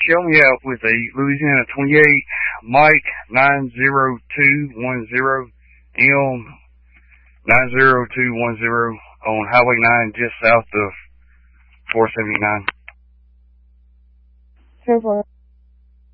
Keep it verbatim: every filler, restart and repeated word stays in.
help me out with a Louisiana twenty-eight Mike nine zero two one zero M nine zero two one zero on Highway nine just south of four seventy-nine. Sure,